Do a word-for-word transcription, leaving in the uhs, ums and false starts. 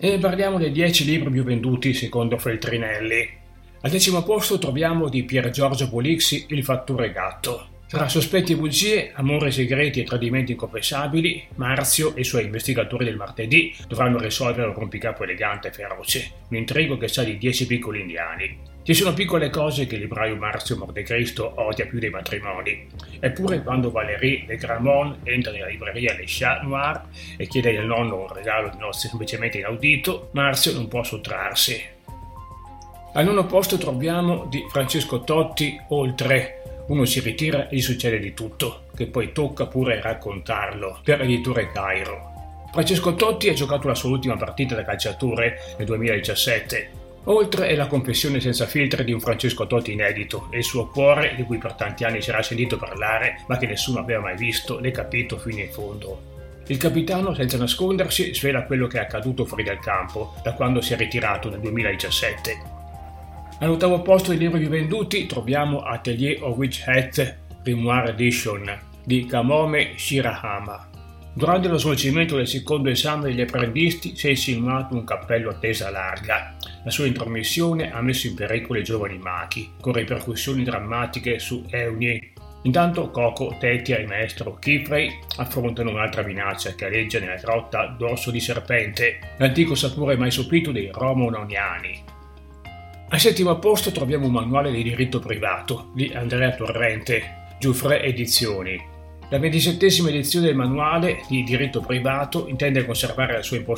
E parliamo dei dieci libri più venduti secondo Feltrinelli. Al decimo posto troviamo di Pier Giorgio Polixi Il fattore gatto. Tra sospetti e bugie, amori segreti e tradimenti inconfessabili, Marzio e i suoi investigatori del martedì dovranno risolvere un rompicapo elegante e feroce, un intrigo che sa di dieci piccoli indiani. Ci sono piccole cose che il libraio Marzio Montecristo odia più dei matrimoni, eppure quando Valérie de Gramont entra nella libreria Le Chat Noir e chiede al nonno un regalo di nozze semplicemente inaudito, Marzio non può sottrarsi. Al nono posto troviamo di Francesco Totti Oltre. Uno si ritira e gli succede di tutto, che poi tocca pure raccontarlo, per Editore Cairo. Francesco Totti ha giocato la sua ultima partita da calciatore nel duemiladiciassette. Oltre è la confessione senza filtri di un Francesco Totti inedito e il suo cuore, di cui per tanti anni si era sentito parlare, ma che nessuno aveva mai visto né capito fino in fondo. Il capitano, senza nascondersi, svela quello che è accaduto fuori dal campo, da quando si è ritirato nel duemiladiciassette. All'ottavo posto dei libri più venduti troviamo Atelier of Witch Hat Grimoire Edition di Kamome Shirahama. Durante lo svolgimento del secondo esame degli apprendisti si è insinuato un cappello a tesa larga. La sua intromissione ha messo in pericolo i giovani maghi, con ripercussioni drammatiche su Eunye. Intanto Coco, Tetia e il maestro Kifrey affrontano un'altra minaccia che aleggia nella grotta d'Orso di Serpente, l'antico sapore mai sopito dei Romo-Noniani. Al settimo posto troviamo un manuale di diritto privato di Andrea Torrente, Giuffre Edizioni. La ventisettesima edizione del manuale di diritto privato intende conservare la sua impostazione